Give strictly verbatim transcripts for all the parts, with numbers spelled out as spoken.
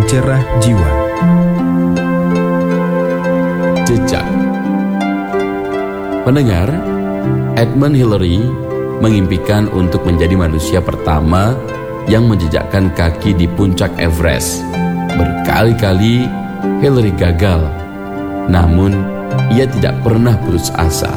pencerah jiwa. Jejak. Pendengar, Edmund Hillary mengimpikan untuk menjadi manusia pertama yang menjejakkan kaki di puncak Everest. Berkali-kali Hillary gagal, namun ia tidak pernah putus asa.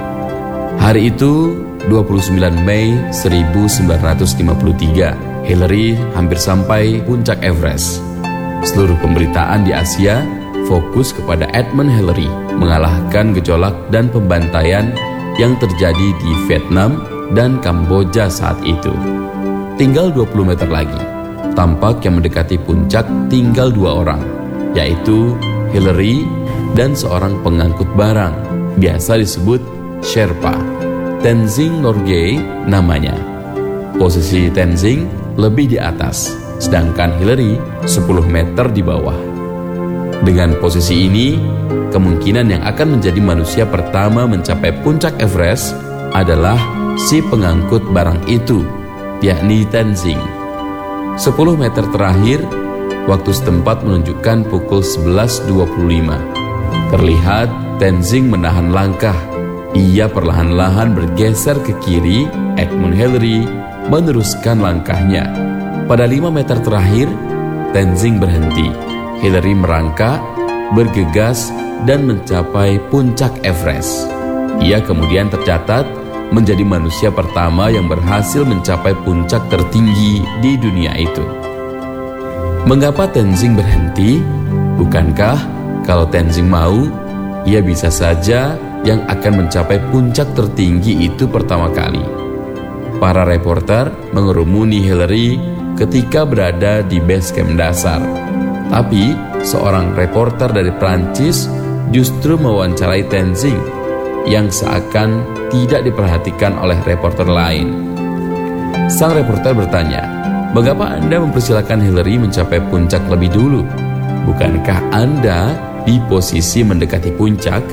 Hari itu, dua puluh sembilan Mei seribu sembilan ratus lima puluh tiga, Hillary hampir sampai puncak Everest. Seluruh pemberitaan di Asia fokus kepada Edmund Hillary mengalahkan gejolak dan pembantaian yang terjadi di Vietnam dan Kamboja saat itu. Tinggal dua puluh meter lagi, tampak yang mendekati puncak tinggal dua orang, yaitu Hillary dan seorang pengangkut barang, biasa disebut Sherpa. Tenzing Norgay namanya. Posisi Tenzing lebih di atas, sedangkan Hillary sepuluh meter di bawah. Dengan posisi ini, kemungkinan yang akan menjadi manusia pertama mencapai puncak Everest adalah si pengangkut barang itu, yakni Tenzing. sepuluh meter terakhir, waktu setempat menunjukkan pukul sebelas dua puluh lima. Terlihat Tenzing menahan langkah. Ia perlahan-lahan bergeser ke kiri. Edmund Hillary meneruskan langkahnya. Pada lima meter terakhir, Tenzing berhenti. Hillary merangkak, bergegas, dan mencapai puncak Everest. Ia kemudian tercatat menjadi manusia pertama yang berhasil mencapai puncak tertinggi di dunia itu. Mengapa Tenzing berhenti? Bukankah kalau Tenzing mau, ia bisa saja yang akan mencapai puncak tertinggi itu pertama kali? Para reporter mengerumuni Hillary ketika berada di base camp dasar. Tapi seorang reporter dari Prancis justru mewawancarai Tenzing yang seakan tidak diperhatikan oleh reporter lain. Sang reporter bertanya, "Mengapa Anda mempersilakan Hillary mencapai puncak lebih dulu? Bukankah Anda di posisi mendekati puncak?"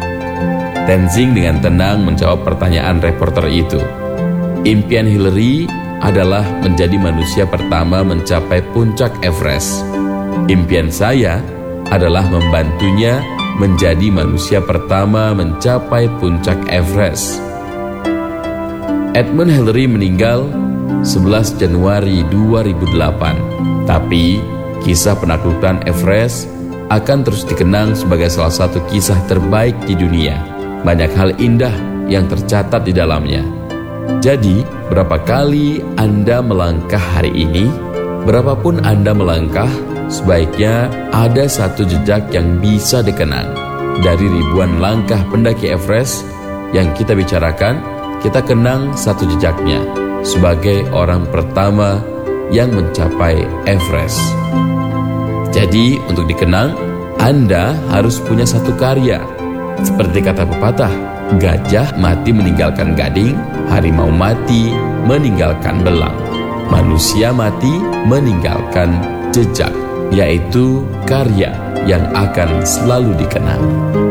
Tenzing dengan tenang menjawab pertanyaan reporter itu. Impian Hillary adalah menjadi manusia pertama mencapai puncak Everest. Impian saya adalah membantunya menjadi manusia pertama mencapai puncak Everest. Edmund Hillary meninggal sebelas Januari dua ribu delapan. Tapi kisah penaklukan Everest akan terus dikenang sebagai salah satu kisah terbaik di dunia. Banyak hal indah yang tercatat di dalamnya. Jadi, berapa kali Anda melangkah hari ini? Berapapun Anda melangkah, sebaiknya ada satu jejak yang bisa dikenang. Dari ribuan langkah pendaki Everest yang kita bicarakan, kita kenang satu jejaknya sebagai orang pertama yang mencapai Everest. Jadi, untuk dikenang, Anda harus punya satu karya. Seperti kata pepatah, gajah mati meninggalkan gading, harimau mati meninggalkan belang, manusia mati meninggalkan jejak, yaitu karya yang akan selalu dikenang.